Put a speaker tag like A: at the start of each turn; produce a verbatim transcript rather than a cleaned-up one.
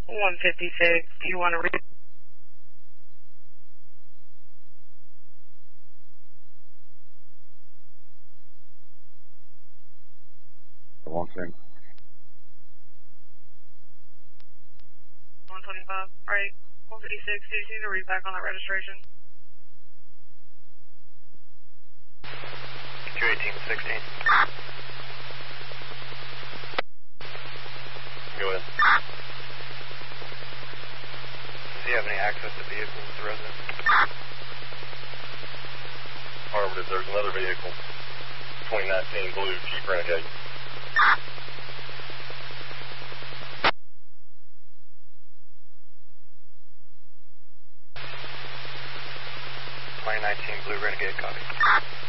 A: one fifty-six, do you want to read?
B: one thing.
A: one twenty-five, alright, one fifty-six, do you need to read back on that registration?
C: two eighteen sixteen. Go ahead. Does he have any access to vehicles, the resident?
B: Harvard, if there's another vehicle, twenty nineteen blue Jeep Renegade.
C: twenty nineteen blue Renegade, copy.